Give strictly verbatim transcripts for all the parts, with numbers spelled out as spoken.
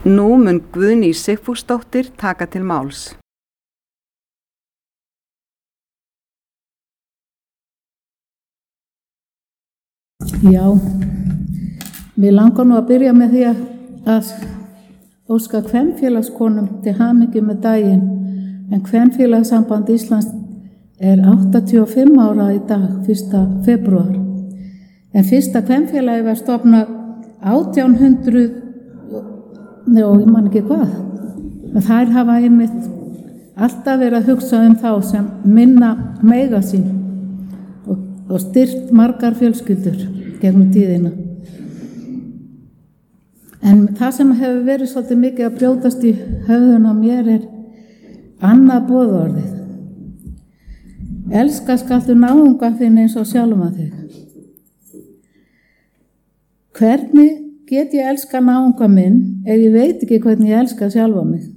Nú mun Guðný Sigfúsdóttir taka til máls. Já, mér langar nú að byrja með því að, að óska kvenfélagskonum til hamingju með daginn, en Kvenfélagssamband Íslands er áttatíu og fimm ára í dag, fyrsta febrúar. En fyrsta kvenfélagi var stofnað átján hundruð, og ég man ekki hvað. Þær hafa einmitt alltaf verið að hugsa um þá sem minna meiga sín og, og styrt margar fjölskyldur gegnum tíðina. En það sem hefur verið svolítið mikið að brjótast í höfðun á mér er annað boðorðið. Elska skaltu náunga þinn eins og sjálfan þig. Hvernig get ég elska náunga minn ef ég veit ekki hvernig ég elska sjálfa mig?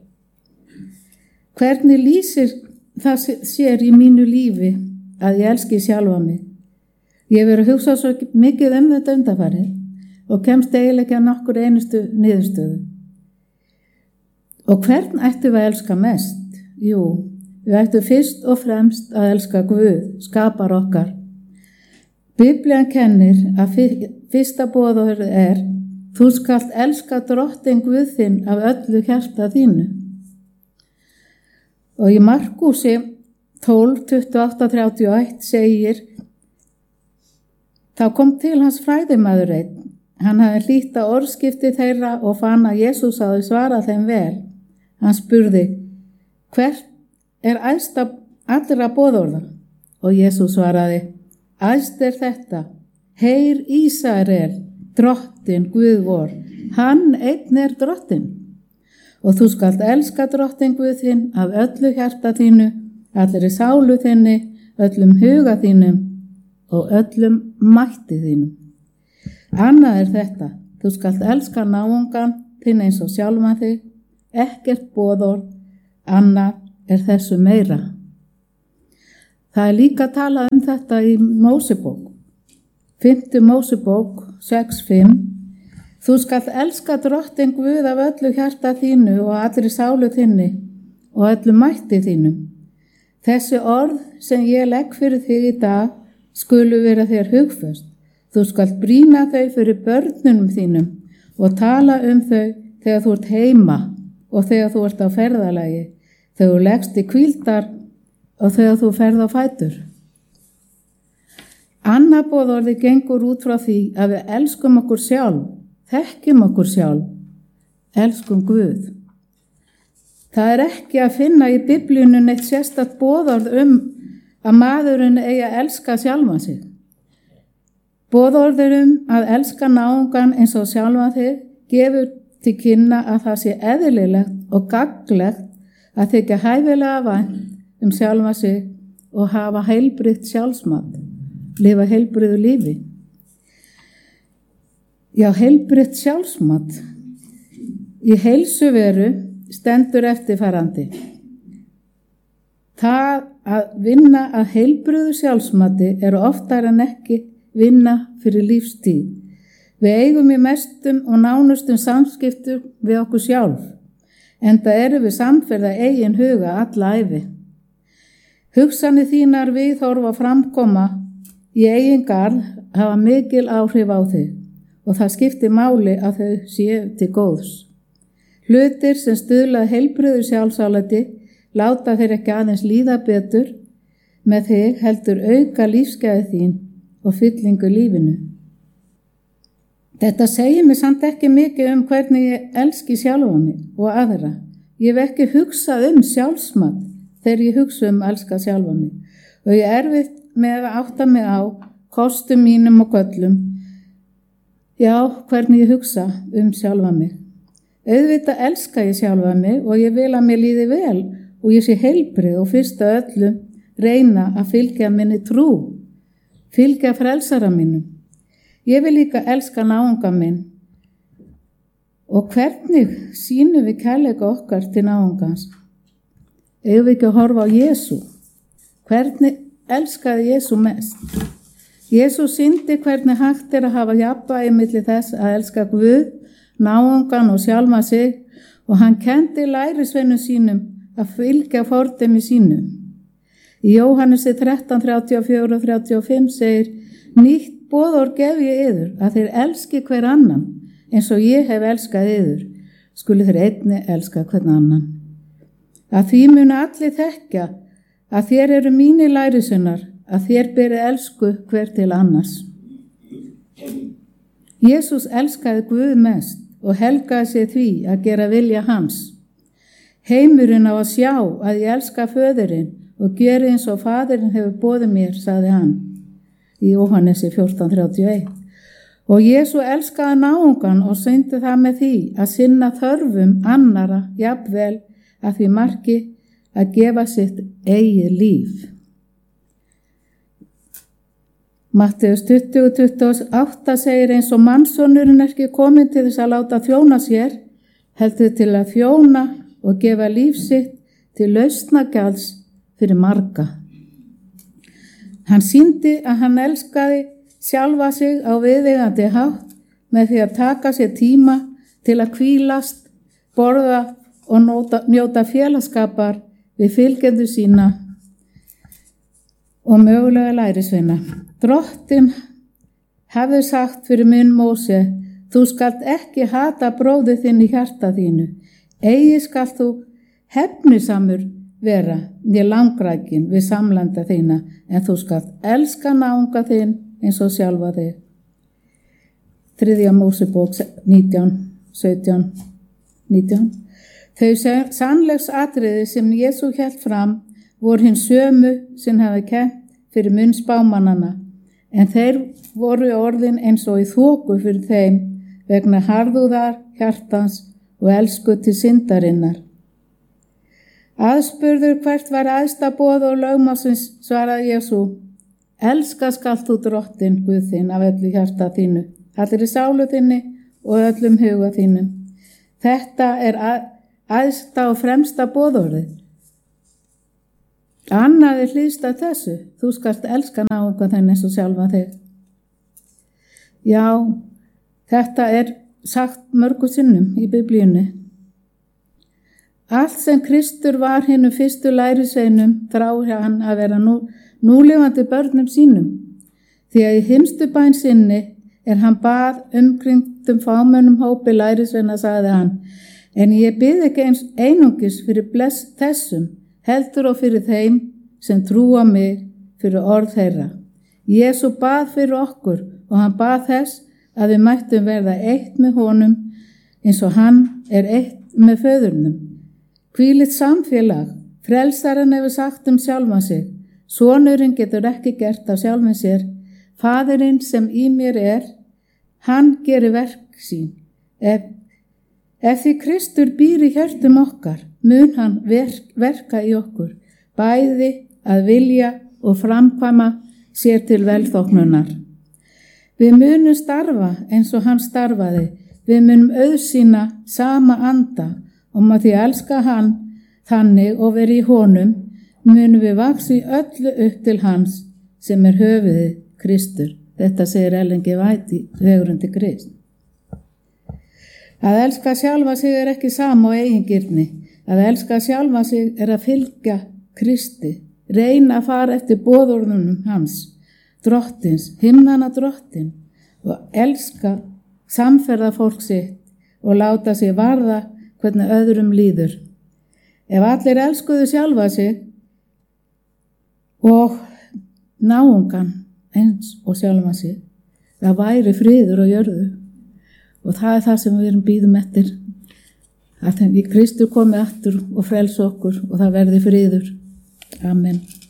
Hvernig lýsir það sér í mínu lífi að ég elski sjálfa mig? Ég hef verið að hugsa svo mikið um þetta undanfarið og kemst eiginlega ekki að nokkur einustu niðurstöðu. Og hvern ættum við að elska mest? Jú, við ættum fyrst og fremst að elska Guð, skapar okkar. Biblían kennir að fyrsta boðorðið er: þú skalt elska drottinn Guð þinn af öllu hjarta þínu. Og í Markúsi tólf, tuttugu og átta, þrjátíu og eitt segir: þá kom til hans fræðimaður einn. Hann hafði hlýtt á orðskipti þeirra og fann að Jesús hafði svarað þeim vel. Hann spurði: hvert er æðsta allra boðorða? Og Jesús svaraði: æðst er þetta: heyr Ísrael, drottinn Guð vor, hann einn er drottinn. Og þú skalt elska drottinn Guð þinn af öllu hjarta þínu, allri sálu þinni, öllum huga þínum og öllum mætti þínum. Annað er þetta: þú skalt elska náungan þinn eins og sjálfan þig, ekkert boðorð annað er þessu meira. Það er líka talað um þetta í Mósebók. Fimmtu Mósebók sex fimm. Þú skalt elska drottinn Guð af öllu hjarta þínu og allri sálu þinni og öllum mætti þínum. Þessi orð sem ég legg fyrir þig í dag skulu vera þér hugföst. Þú skalt brýna þau fyrir börnunum þínum og tala um þau þegar þú ert heima og þegar þú ert á ferðalagi, þegar þú leggst í hvíldar og þegar þú ferð á fætur. Annað boðorðið gengur út frá því að við elskum okkur sjálf, þekkjum okkur sjálf, elskum Guð. Það er ekki að finna í Biblíunni neitt sérstakt boðorð um að maðurinn eigi að elska sjálfan sig. Boðorður um að elska náungan eins og sjálfan þig gefur til kynna að það sé eðlilegt og gagnlegt að þykja hæfilega vænt um sjálfan sig og hafa heilbrigt sjálfsmat, lifa heilbriðu lífi. Já, heilbrigt sjálfsmat. Í heilsuveru stendur eftirfarandi: það að vinna að heilbriðu sjálfsmati er oftar en ekki vinna fyrir lífstíð. Við eigum í mestum og nánustum samskiptum við okkur sjálf, enda erum við samferða eigin huga alla ævi. Hugsanir þínar viðhorf og framkoma í eigin garð hafa mikil áhrif á þig og það skiptir máli að þau séu til góðs. Hlutir sem stuðla að heilbrigðu sjálfsálati láta þeir ekki aðeins líða betur með þig, heldur auka lífsgæði þín og fyllingu lífinu. Þetta segir mér samt ekki mikið um hvernig ég elski sjálfa mig og aðra. Ég hef ekki hugsað um sjálfsmat þegar ég hugsa um að elska sjálfa mig og ég er erfitt með að átta mig á kostum mínum og göllum. Já, hvernig ég hugsa um sjálfa mig. Auðvitað elska ég sjálfa mig og ég vil að mér líði vel og ég sé heilbrigð og fyrst að öllum reyna að fylgja minni trú, fylgja frelsara mínum. Ég vil líka elska náunga minn. Og hvernig sýnum við kærleika okkar til náungans? Eigum við ekki að horfa á Jesú? Hvernig elskaði Jesú mest? Jesú sýndi hvernig hægt er að hafa jafnvægi milli þess að elska Guð náungan og sjálfa sig og hann kendi lærisveinum sínum að fylgja fordæmi sínu. Í Jóhannesi þrettán þrjátíu og fjögur og þrjátíu og fimm segir: Nýtt boðorð gef ég yður, að þeir elski hver annan, eins og ég hef elskað yður, skuli þeir einni elska hvern annan. Að því munu allir þekkja að þér eru mínir lærisveinar, að þér berið elsku hver til annars. Jesús elskaði Guð mest og helgaði sig því að gera vilja hans. Heimurinn á að sjá að ég elska föðurinn og geri eins og faðirinn hefur boðið mér, sagði hann í Jóhannesi fjórtán þrjátíu og eitt. Og Jesú elskaði náungan og syndi það með því að sinna þörfum annara jafnvel að því marki að gefa sitt eigið líf. Matteus tuttugu tuttugu og átta segir: eins og mannssonurinn er ekki kominn til þess að láta þjóna sér, heldur til að þjóna og gefa líf sitt til lausnagjalds fyrir marga. Hann sýndi að hann elskaði sjálfa sig á viðeigandi hátt með því að taka sér tíma til að hvílast, borða og njóta, njóta félagskapar við fylgjendur sína og mögulega lærisveina. Drottinn hefði sagt fyrir mun Móse: þú skalt ekki hata bróður þinn í hjarta þínu, eigi skalt þú hefnisamur vera né langrækin við samlanda þína, en þú skalt elska náunga þinn eins og sjálfa þig. Þriðja Mósebók nítján, sautján, nítján. Þau sannleiks atriði sem Jesú hélt fram voru hinn sömu sem hafi kennt fyrir munn spámannanna, en þeir voru orðin eins og í þoku fyrir þeim vegna harðúðar hjartans og elsku til syndarinnar. Aðspurður hvert var æðsta boð og lögmálsins, svaraði Jesú: elska skalt þú Drottinn Guð þinn af öllu hjarta þínu, allri sálu þinni og öllum huga þínum. Þetta er æðsta og fremsta boðorðið. Annað er hliðstætt þessu: þú skalt elska náunga þinn eins og sjálfa þig. Já, þetta er sagt mörgu sinnum í Biblíunni. Allt sem Kristur var hinum fyrstu lærisveinum þráir hann að vera nú, núlifandi börnum sínum, því að í hinstu bæn sinni er hann bað umkringdum fámennum hópi lærisveina, sagði hann: en ég bið ekki eins einungis fyrir bless þessum, heldur og fyrir þeim sem trúa mig fyrir orð þeirra. Jesú bað fyrir okkur og hann bað þess að við mættum verða eitt með honum eins og hann er eitt með föðurnum. Hvílíkt samfélag, frelsarinn hefur sagt um sjálfan sig: sonurinn getur ekki gert af sjálfum sér, faðirinn sem í mér er, hann gerir verk sín. Ef, ef því Kristur býr í hjörtum okkar, mun hann verk, verka í okkur, bæði að vilja og framkvæma sér til velþóknunar. Við munum starfa eins og hann starfaði, við munum auðsýna sama anda, og að því að elska hann þannig og veri í honum, munum við vaxa í öllu upp til hans sem er höfuðið, Kristur. Þetta segir Ellen G. White í Vegurinn til Krist. Að elska sjálfa sig er ekki sama og eigingirni. Að elska sjálfa sig er að fylgja Kristi, reyna að fara eftir boðorðunum hans, Drottins, himnana Drottin, og elska samferða fólk sitt og láta sig varða hvernig öðrum líður. Ef allir elskuðu sjálfa sig og náungan eins og sjálfa sig, það væri friður á jörðu, og það er það sem við erum bíðum eftir, að Kristur komi aftur og frelsi okkur og það verði friður. Amen.